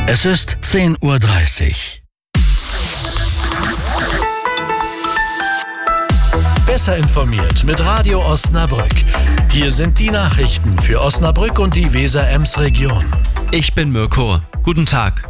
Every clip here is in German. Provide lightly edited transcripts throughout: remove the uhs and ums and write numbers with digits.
Es ist 10:30 Uhr. Besser informiert mit Radio Osnabrück. Hier sind die Nachrichten für Osnabrück und die Weser-Ems-Region. Ich bin Mirko. Guten Tag.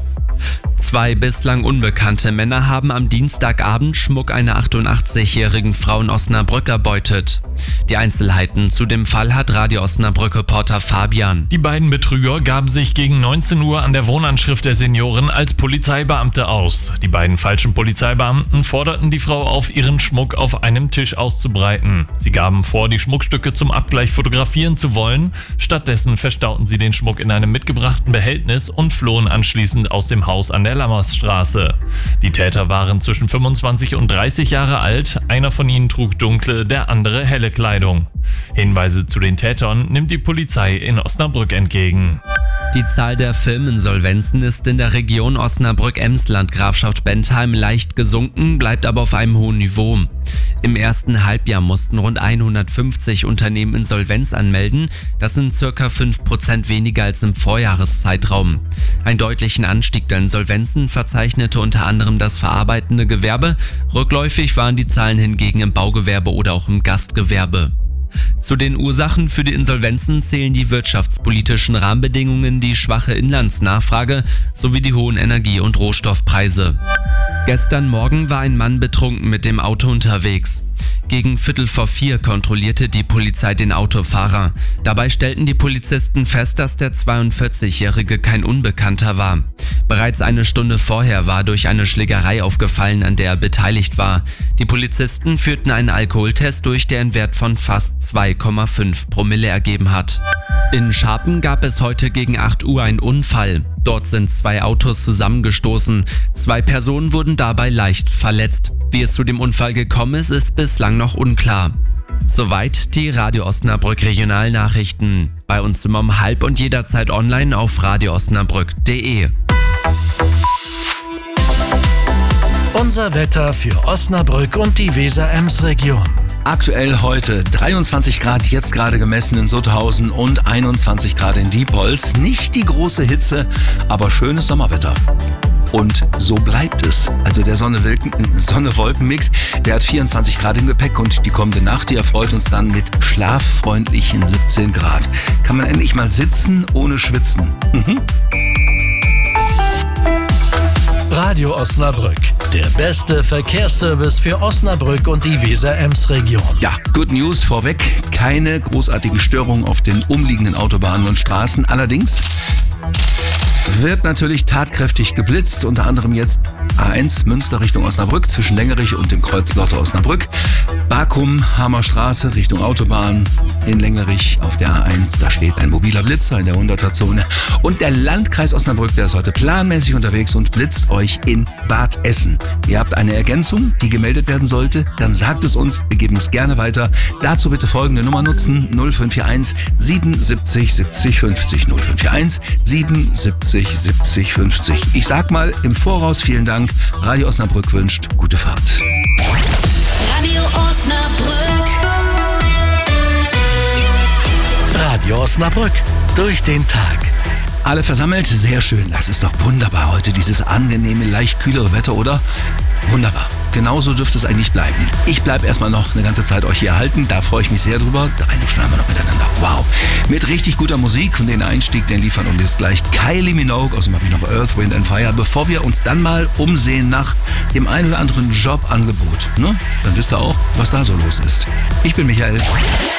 2 bislang unbekannte Männer haben am Dienstagabend Schmuck einer 88-jährigen Frau in Osnabrück erbeutet. Die Einzelheiten zu dem Fall hat Radio Osnabrück-Reporter Fabian. Die beiden Betrüger gaben sich gegen 19 Uhr an der Wohnanschrift der Seniorin als Polizeibeamte aus. Die beiden falschen Polizeibeamten forderten die Frau auf, ihren Schmuck auf einem Tisch auszubreiten. Sie gaben vor, die Schmuckstücke zum Abgleich fotografieren zu wollen. Stattdessen verstauten sie den Schmuck in einem mitgebrachten Behältnis und flohen anschließend aus dem Haus an der Lammersstraße. Die Täter waren zwischen 25 und 30 Jahre alt. Einer von ihnen trug dunkle, der andere helle Kleidung. Hinweise zu den Tätern nimmt die Polizei in Osnabrück entgegen. Die Zahl der Firmeninsolvenzen ist in der Region Osnabrück-Emsland-Grafschaft Bentheim leicht gesunken, bleibt aber auf einem hohen Niveau. Im ersten Halbjahr mussten rund 150 Unternehmen Insolvenz anmelden. Das sind ca. 5% weniger als im Vorjahreszeitraum. Einen deutlichen Anstieg der Insolvenzen verzeichnete unter anderem das verarbeitende Gewerbe. Rückläufig waren die Zahlen hingegen im Baugewerbe oder auch im Gastgewerbe. Zu den Ursachen für die Insolvenzen zählen die wirtschaftspolitischen Rahmenbedingungen, die schwache Inlandsnachfrage sowie die hohen Energie- und Rohstoffpreise. Gestern Morgen war ein Mann betrunken mit dem Auto unterwegs. Gegen 3:45 kontrollierte die Polizei den Autofahrer. Dabei stellten die Polizisten fest, dass der 42-Jährige kein Unbekannter war. Bereits eine Stunde vorher war durch eine Schlägerei aufgefallen, an der er beteiligt war. Die Polizisten führten einen Alkoholtest durch, der einen Wert von fast 2,5 Promille ergeben hat. In Scharpen gab es heute gegen 8 Uhr einen Unfall. Dort sind 2 Autos zusammengestoßen. 2 Personen wurden dabei leicht verletzt. Wie es zu dem Unfall gekommen ist, ist bislang noch unklar. Soweit die Radio Osnabrück Regionalnachrichten. Bei uns immer um 12:30 und jederzeit online auf radioosnabrück.de. Unser Wetter für Osnabrück und die Weser-Ems-Region. Aktuell heute 23 Grad, jetzt gerade gemessen in Sutthausen und 21 Grad in Diepholz. Nicht die große Hitze, aber schönes Sommerwetter. Und so bleibt es. Also der Sonne-Wolken-Mix, der hat 24 Grad im Gepäck und die kommende Nacht, die erfreut uns dann mit schlaffreundlichen 17 Grad. Kann man endlich mal sitzen, ohne schwitzen. Radio Osnabrück, der beste Verkehrsservice für Osnabrück und die Weser-Ems-Region. Ja, Good News vorweg, keine großartigen Störungen auf den umliegenden Autobahnen und Straßen. Allerdings wird natürlich tatkräftig geblitzt, unter anderem jetzt A1 Münster Richtung Osnabrück zwischen Lengerich und dem Kreuz Lotte Osnabrück. Bakum, Hammerstraße Richtung Autobahn in Lengerich auf der A1. Da steht ein mobiler Blitzer in der 100er-Zone. Und der Landkreis Osnabrück, der ist heute planmäßig unterwegs und blitzt euch in Bad Essen. Ihr habt eine Ergänzung, die gemeldet werden sollte, dann sagt es uns, wir geben es gerne weiter. Dazu bitte folgende Nummer nutzen: 0541 77 70 50. 0541 77 70 50. Ich sag mal im Voraus vielen Dank. Radio Osnabrück wünscht gute Fahrt. Radio Osnabrück. Radio Osnabrück, durch den Tag. Alle versammelt, sehr schön. Das ist doch wunderbar heute, dieses angenehme, leicht kühlere Wetter, oder? Wunderbar. Genauso dürfte es eigentlich bleiben. Ich bleibe erstmal noch eine ganze Zeit euch hier erhalten. Da freue ich mich sehr drüber. 3 Stunden haben wir noch miteinander. Wow. Mit richtig guter Musik und den Einstieg, den liefern uns jetzt gleich Kylie Minogue. Außerdem habe ich noch Earth, Wind and Fire. Bevor wir uns dann mal umsehen nach dem einen oder anderen Jobangebot, ne? Dann wisst ihr auch, was da so los ist. Ich bin Michael.